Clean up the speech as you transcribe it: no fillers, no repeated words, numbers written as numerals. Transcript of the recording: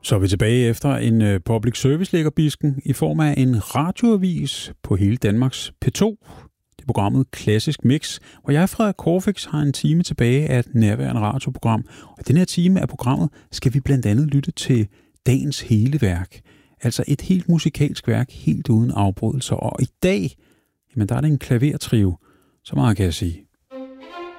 Så er vi tilbage efter en public service læggerbisken i form af en radioavis på hele Danmarks P2. Det er programmet Klassisk Mix, hvor jeg, Frederik Corfix, har en time tilbage af et nærværende radioprogram. Og i den her time af programmet skal vi blandt andet lytte til dagens hele værk. Altså et helt musikalsk værk, helt uden afbrydelser. Og i dag, jamen der er det en klavertrio, så meget kan jeg sige.